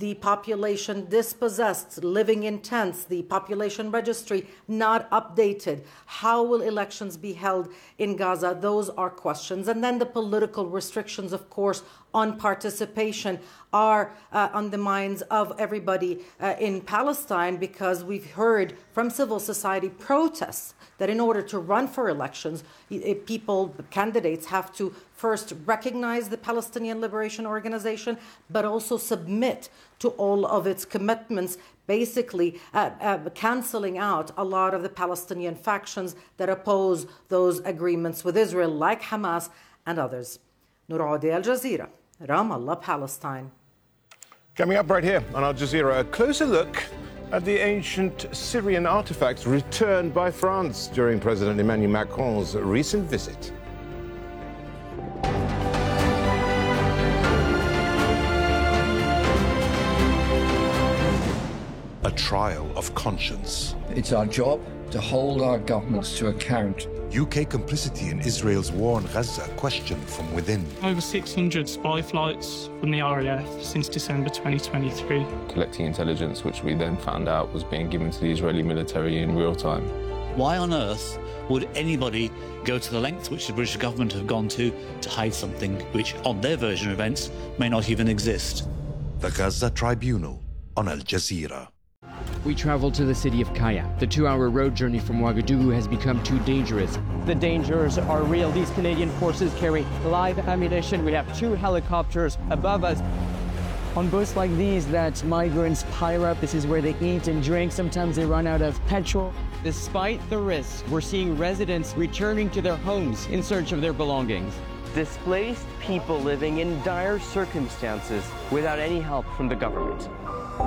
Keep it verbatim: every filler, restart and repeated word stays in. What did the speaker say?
the population dispossessed, living in tents, the population registry not updated. How will elections be held in Gaza? Those are questions. And then the political restrictions, of course, on participation are uh, on the minds of everybody uh, in Palestine, because we've heard from civil society protests that in order to run for elections, people, candidates have to first recognize the Palestinian Liberation Organization, but also submit to all of its commitments, basically uh, uh, cancelling out a lot of the Palestinian factions that oppose those agreements with Israel, like Hamas and others. Noor Audi, Al Jazeera, Ramallah, Palestine. Coming up right here on Al Jazeera, a closer look at the ancient Syrian artifacts returned by France during President Emmanuel Macron's recent visit. A trial of conscience. It's our job to hold our governments to account. U K complicity in Israel's war on Gaza questioned from within. Over six hundred spy flights from the R A F since December twenty twenty-three. Collecting intelligence, which we then found out was being given to the Israeli military in real time. Why on earth would anybody go to the length which the British government have gone to to hide something which, on their version of events, may not even exist? The Gaza Tribunal on Al Jazeera. We travel to the city of Kaya. The two-hour road journey from Ouagadougou has become too dangerous. The dangers are real. These Canadian forces carry live ammunition. We have two helicopters above us. On boats like these that migrants pile up, this is where they eat and drink. Sometimes they run out of petrol. Despite the risks, we're seeing residents returning to their homes in search of their belongings. Displaced people living in dire circumstances without any help from the government.